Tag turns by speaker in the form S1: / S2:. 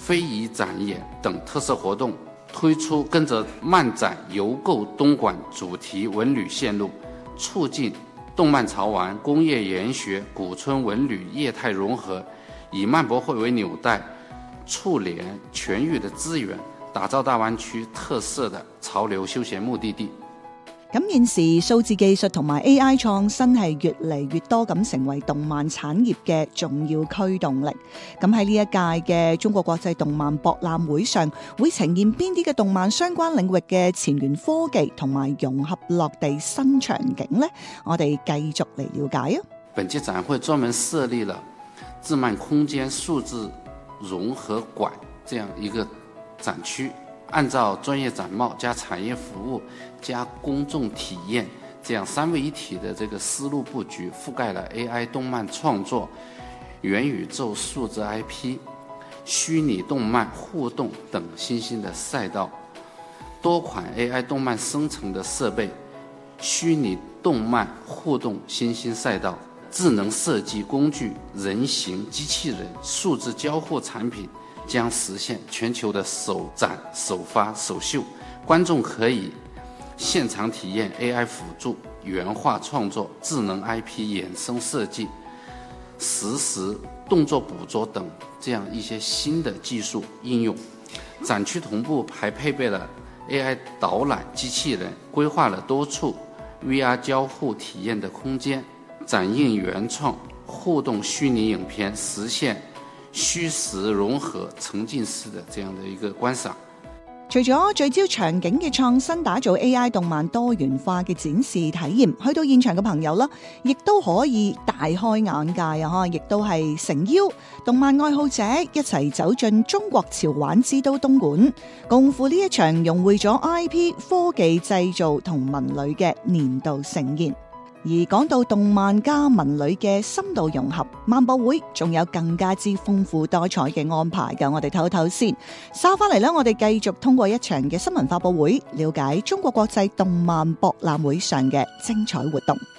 S1: 非遗展演等特色活动，推出跟着漫展游购东莞主题文旅线路，促进动漫潮玩、工业研学、古村文旅业态融合，以漫博会为纽带，触联全域的资源，打造大灣區特色的潮流休閒目的地。
S2: 咁現時數字技術同埋 AI 創新係越嚟越多咁成為動漫產業嘅重要驅動力。咁喺呢一屆嘅中國國際動漫博覽會上，會呈現邊啲嘅動漫相關領域嘅前沿科技同埋融合落地新場景呢？我哋繼續嚟了解啊！
S1: 本屆展會專門設立了智漫空間數字融合館這樣一個展區，按照專業展貿加產業服務加公眾體驗這樣三位一體的這個思路佈局，覆蓋了 AI 動漫創作、元宇宙數字 IP、虛擬動漫互動等新興的賽道，多款 AI 動漫生成的設備、虛擬動漫互動新興賽道、智能設計工具、人形機器人、數字交互產品將實現全球的首展、首發、首秀，觀眾可以現場體驗 AI 輔助、原畫創作、智能 IP 衍生設計、實時動作捕捉等這樣一些新的技術應用。展區同步還配備了 AI 導覽機器人，規劃了多處 VR 交互體驗的空間，展映原創互動虛擬影片，實現虛實融合沉浸式的這樣的一個觀賞。
S2: 除咗聚焦場景嘅創新，打造 AI 動漫多元化嘅展示體驗，去到現場嘅朋友啦，亦都可以大開眼界啊！亦都係誠邀動漫愛好者一齊走進中國潮玩之都東莞，共赴呢一場融匯咗 IP、科技製造同文旅嘅年度盛宴。而講到動漫加文旅嘅深度融合，漫博會仲有更加之豐富多彩嘅安排㗎。我哋唞唞先，稍翻嚟啦，我哋繼續通過一場嘅新聞發佈會，了解中國國際動漫博覽會上嘅精彩活動。